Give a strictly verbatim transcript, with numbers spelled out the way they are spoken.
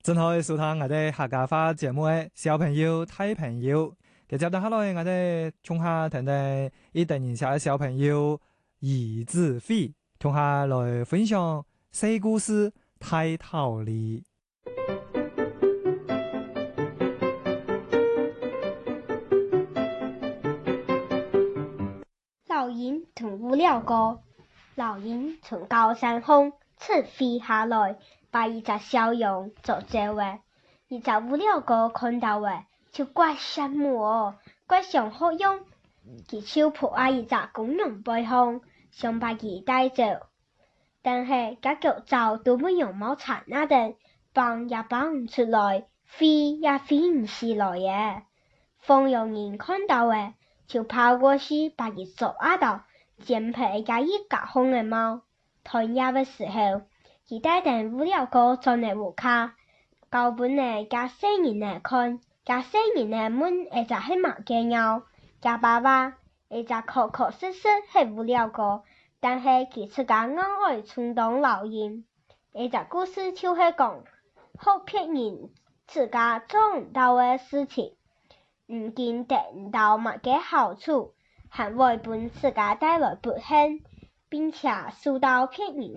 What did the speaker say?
正好收聽我哋客家話節目嘅小朋友、大朋友，接住下來我哋從下聽聽一等年下嘅小朋友兒子飛，同下來分享細故事、大道理。 老鷹同烏鴉歌，老鷹從高山空翅飛下來，把一隻小羊捉走嘅。一隻烏鴉哥看到嘅，就怪羨慕哦，怪想好用，佢就撲喺一隻公羊背後，想把佢帶走。但係佢腳爪都冇羊毛殘那陣，蹦也蹦唔出來，飛也飛唔起來嘅。放羊人看到嘅，就跑過去把佢捉下到，剪皮加一夾紅嘅毛。彈葉嘅時候，佢帶定烏鴉哥坐喺屋卡，教本嚟加細人嚟看，加細人嚟問一隻係乜嘅鳥，加爸爸一隻確確實實係烏鴉哥，但係佢自家硬愛充當老鷹。一隻故事就係講，好騙人自家做唔到嘅事情。唔見得唔到乜嘅好處，還會本自家帶來不幸，並且受到騙人